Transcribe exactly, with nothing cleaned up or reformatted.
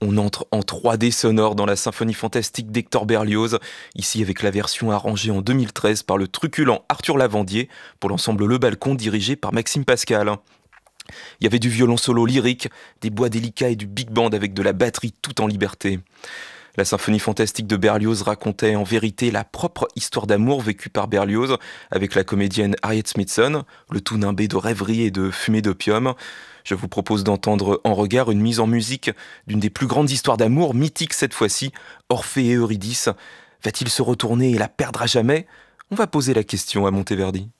On entre en trois D sonore dans la symphonie fantastique d'Hector Berlioz, ici avec la version arrangée en deux mille treize par le truculent Arthur Lavandier pour l'ensemble Le Balcon dirigé par Maxime Pascal. Il y avait du violon solo lyrique, des bois délicats et du big band avec de la batterie tout en liberté. La symphonie fantastique de Berlioz racontait en vérité la propre histoire d'amour vécue par Berlioz avec la comédienne Harriet Smithson, le tout nimbé de rêverie et de fumée d'opium. Je vous propose d'entendre en regard une mise en musique d'une des plus grandes histoires d'amour, mythiques cette fois-ci, Orphée et Eurydice. Va-t-il se retourner et la perdre à jamais ? On va poser la question à Monteverdi.